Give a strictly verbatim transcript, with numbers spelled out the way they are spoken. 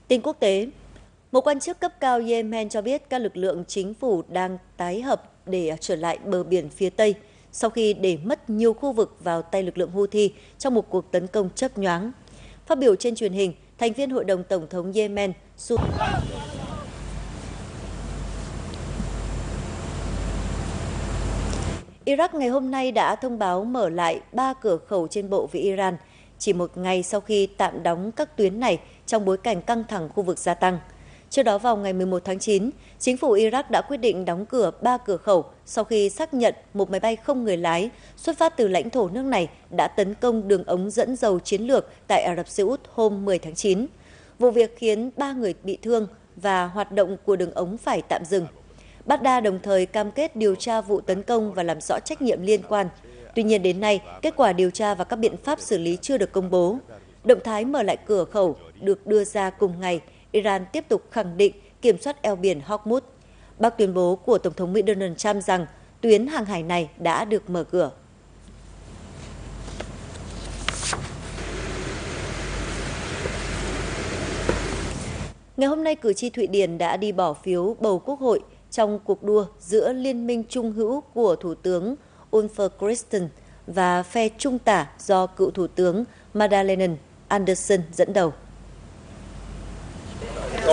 Tin quốc tế, một quan chức cấp cao Yemen cho biết các lực lượng chính phủ đang tái hợp để trở lại bờ biển phía Tây sau khi để mất nhiều khu vực vào tay lực lượng Houthi trong một cuộc tấn công chớp nhoáng. Phát biểu trên truyền hình, thành viên Hội đồng Tổng thống Yemen Su Iraq ngày hôm nay đã thông báo mở lại ba cửa khẩu trên bộ với Iran, chỉ một ngày sau khi tạm đóng các tuyến này trong bối cảnh căng thẳng khu vực gia tăng. Trước đó vào ngày mười một tháng chín, chính phủ Iraq đã quyết định đóng cửa ba cửa khẩu sau khi xác nhận một máy bay không người lái xuất phát từ lãnh thổ nước này đã tấn công đường ống dẫn dầu chiến lược tại Ả Rập Xê Út hôm mười tháng chín. Vụ việc khiến ba người bị thương và hoạt động của đường ống phải tạm dừng. Baghdad đồng thời cam kết điều tra vụ tấn công và làm rõ trách nhiệm liên quan. Tuy nhiên đến nay, kết quả điều tra và các biện pháp xử lý chưa được công bố. Động thái mở lại cửa khẩu được đưa ra cùng ngày, Iran tiếp tục khẳng định kiểm soát eo biển Hormuz. Bác tuyên bố của Tổng thống Mỹ Donald Trump rằng tuyến hàng hải này đã được mở cửa. Ngày hôm nay, cử tri Thụy Điển đã đi bỏ phiếu bầu quốc hội trong cuộc đua giữa liên minh trung hữu của Thủ tướng Ulf Kristersson và phe trung tả do cựu Thủ tướng Magdalena Andersson dẫn đầu.